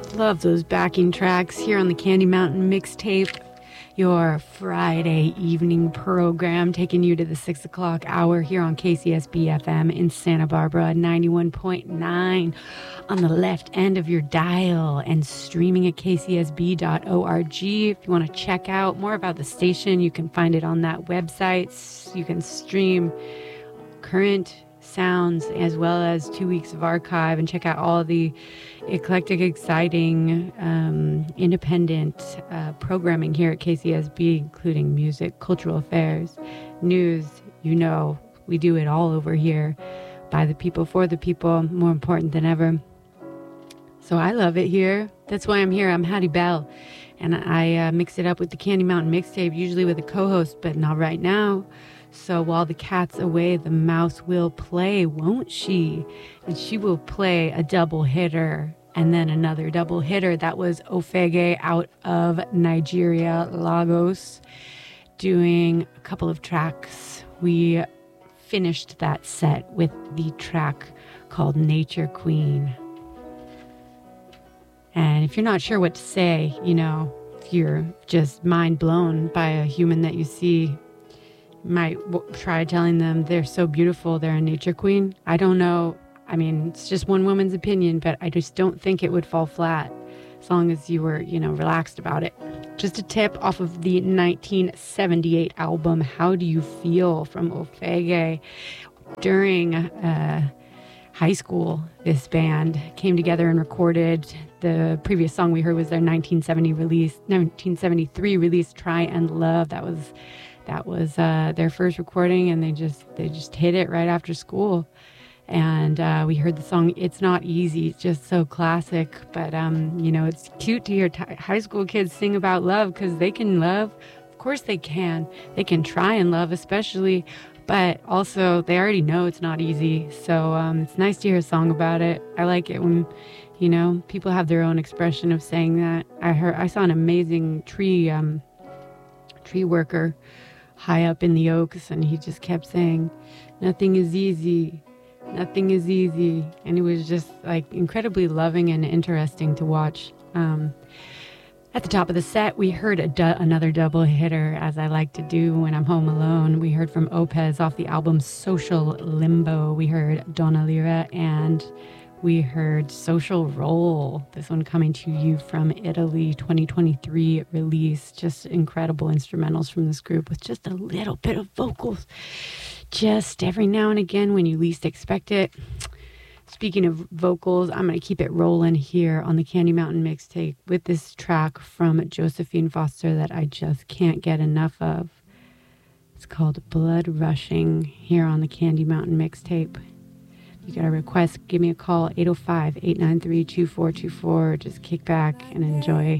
Love those backing tracks here on the Candy Mountain Mixtape, your Friday evening program taking you to the 6 o'clock hour here on KCSB FM in Santa Barbara, 91.9 on the left end of your dial and streaming at kcsb.org. If you want to check out more about the station, you can find it on that website. You can stream current sounds as well as 2 weeks of archive and check out all the eclectic, exciting, independent programming here at KCSB, including music, cultural affairs, news. You know, we do it all over here, by the people, for the people, more important than ever. So I love it here. That's why I'm here. I'm Hattie Bell, and I mix it up with the Candy Mountain Mixtape, usually with a co-host, but not right now. So while the cat's away, the mouse will play, won't she? And she will play a double hitter and then another double hitter. That was Ofege out of Nigeria, Lagos, doing a couple of tracks. We finished that set with the track called Nature Queen. And if you're not sure what to say, you know, if you're just mind blown by a human that you see, might try telling them they're so beautiful, they're a nature queen. I don't know. I mean, it's just one woman's opinion, but I just don't think it would fall flat as long as you were, you know, relaxed about it. Just a tip off of the 1978 album, How Do You Feel, from Ofege. During high school, this band came together and recorded. The previous song we heard was their 1973 release, Try and Love. That was their first recording, and they just hit it right after school. And we heard the song It's Not Easy. It's just so classic. But, you know, it's cute to hear high school kids sing about love, because they can love. Of course they can. They can try and love, especially. But also, they already know it's not easy. So it's nice to hear a song about it. I like it when, you know, people have their own expression of saying that. I saw an amazing tree worker high up in the oaks, and he just kept saying, nothing is easy, nothing is easy. And it was just like incredibly loving and interesting to watch. At the top of the set, we heard another double hitter, as I like to do when I'm home alone. We heard from Opez off the album Social Limbo. We heard Donna Lira, and we heard Social Roll, this one coming to you from Italy, 2023 release. Just incredible instrumentals from this group with just a little bit of vocals, just every now and again when you least expect it. Speaking of vocals, I'm going to keep it rolling here on the Candy Mountain Mixtape with this track from Josephine Foster that I just can't get enough of. It's called Blood Rushing here on the Candy Mountain Mixtape. You got a request, give me a call, 805-893-2424. Just kick back and enjoy.